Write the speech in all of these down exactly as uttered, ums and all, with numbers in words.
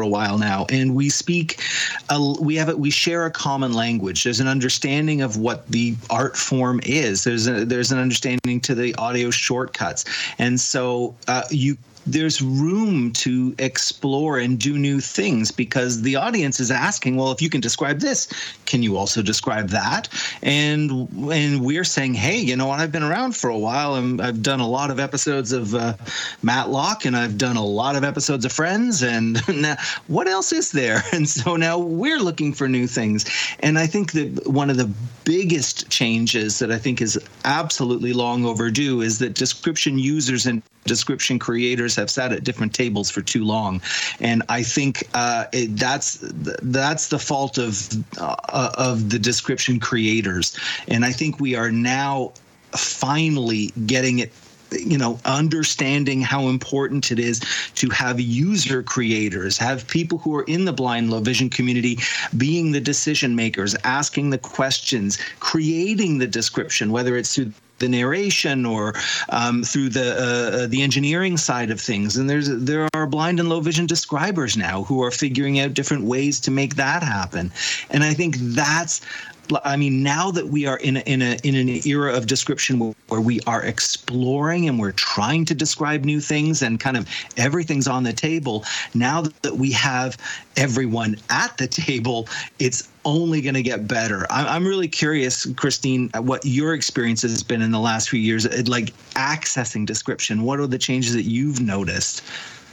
a while now, and we speak, uh, we have, a, we share a common language. There's an understanding of what the art form is. There's a, there's an understanding to the audio shortcuts, and so uh, you. There's room to explore and do new things because the audience is asking, well, if you can describe this, can you also describe that? And and we're saying, hey, you know what? I've been around for a while, and I've done a lot of episodes of uh, Matlock, and I've done a lot of episodes of Friends, and now, what else is there? And so now we're looking for new things. And I think that one of the biggest changes that I think is absolutely long overdue is that description users and description creators have sat at different tables for too long, and I think uh, it, that's that's the fault of uh, of the description creators. And I think we are now finally getting it, you know, understanding how important it is to have user creators, have people who are in the blind, low vision community being the decision makers, asking the questions, creating the description, whether it's through the narration or um, through the uh, the engineering side of things. And there's there are blind and low vision describers now who are figuring out different ways to make that happen. And I think that's, I mean, now that we are in a, in a in an era of description where we are exploring and we're trying to describe new things and kind of everything's on the table, now that we have everyone at the table, it's only going to get better. I'm really curious, Christine, what your experience has been in the last few years, like accessing description. What are the changes that you've noticed?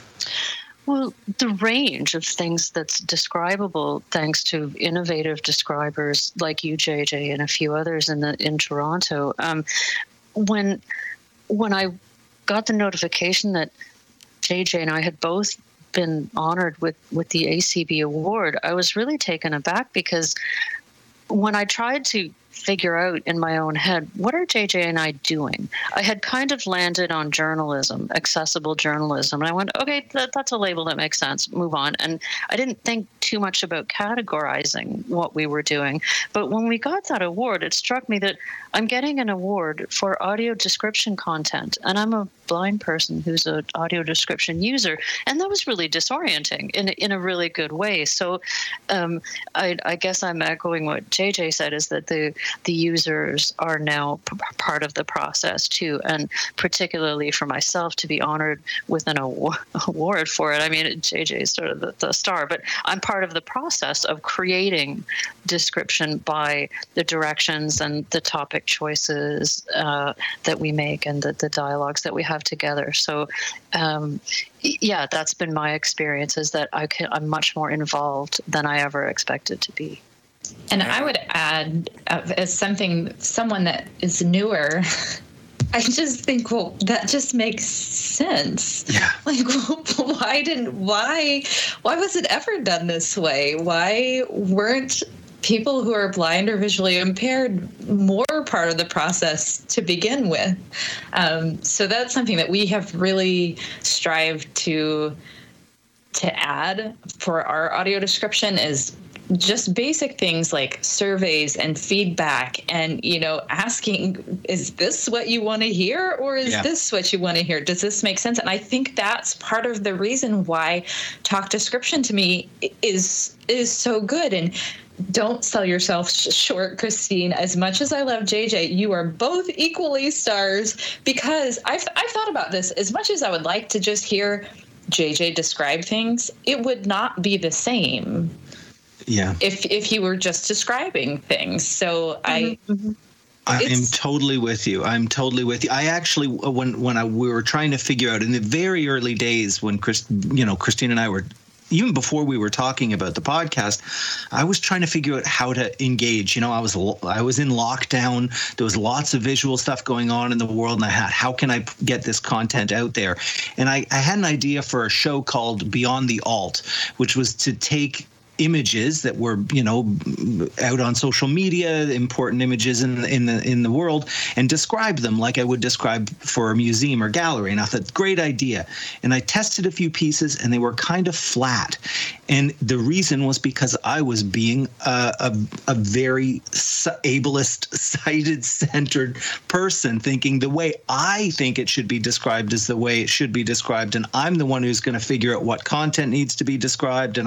Well, the range of things that's describable, thanks to innovative describers like you, J J, and a few others in the in Toronto. Um, when when I got the notification that J J and I had both been honored with, with the A C B award, I was really taken aback because when I tried to figure out in my own head, what are J J and I doing? I had kind of landed on journalism, accessible journalism. And I went, okay, that, that's a label that makes sense. Move on. And I didn't think too much about categorizing what we were doing. But when we got that award, it struck me that I'm getting an award for audio description content. And I'm a blind person who's an audio description user. And that was really disorienting in, in a really good way. So um, I, I guess I'm echoing what J J said, is that the the users are now p- part of the process too. And particularly for myself to be honored with an award for it. I mean, J J is sort of the, the star, but I'm part of the process of creating description by the directions and the topic choices uh, that we make and the, the dialogues that we have together. So, um, yeah, that's been my experience, is that I can, I'm much more involved than I ever expected to be. And I would add, uh, as something, someone that is newer, I just think, well, that just makes sense. Yeah. Like, why didn't, why, why was it ever done this way? Why weren't people who are blind or visually impaired more part of the process to begin with? Um, so that's something that we have really strived to to add for our audio description, is just basic things like surveys and feedback and, you know, asking, is this what you want to hear, or is yeah. this what you want to hear? Does this make sense? And I think that's part of the reason why talk description to me is is so good. And don't sell yourself sh- short, Christine. As much as I love J J, you are both equally stars, because I've I've thought about this. As much as I would like to just hear J J describe things, it would not be the same. Yeah. If if he were just describing things. So mm-hmm. I I am totally with you. I'm totally with you. I actually, when when I we were trying to figure out in the very early days when Chris, you know, Christine and I were, even before we were talking about the podcast, I was trying to figure out how to engage. You know, I was I was in lockdown. There was lots of visual stuff going on in the world, and I had, how can I get this content out there? And I, I had an idea for a show called Beyond the Alt, which was to take images that were, you know, out on social media, important images in in the in the world, and describe them like I would describe for a museum or gallery. And I thought, great idea. And I tested a few pieces, and they were kind of flat. And the reason was because I was being a, a, a very ableist, sighted-centered person, thinking the way I think it should be described is the way it should be described, and I'm the one who's going to figure out what content needs to be described, and